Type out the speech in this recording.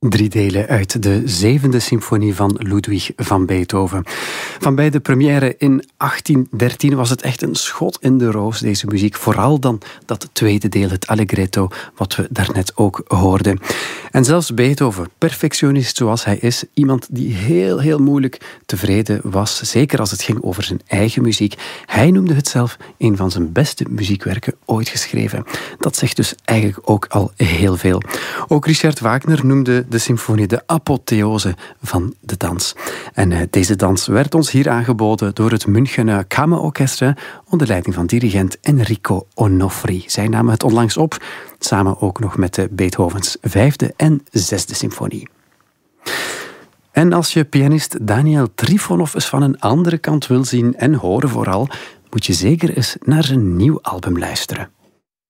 Drie delen uit de 7e symfonie van Ludwig van Beethoven. Van bij de première in 1813 was het echt een schot in de roos, deze muziek. Vooral dan dat tweede deel, het Allegretto, wat we daarnet ook hoorden. En zelfs Beethoven, perfectionist zoals hij is, iemand die heel moeilijk tevreden was, zeker als het ging over zijn eigen muziek. Hij noemde het zelf een van zijn beste muziekwerken ooit geschreven. Dat zegt dus eigenlijk ook al heel veel. Ook Richard Wagner noemde de symfonie de apotheose van de dans. En deze dans werd ons hier aangeboden door het München Kammerorchestra onder leiding van dirigent Enrico Onofri. Zij namen het onlangs op, samen ook nog met de Beethovens 5e en 6e symfonie. En als je pianist Daniel Trifonov eens van een andere kant wil zien en horen vooral, moet je zeker eens naar zijn nieuw album luisteren.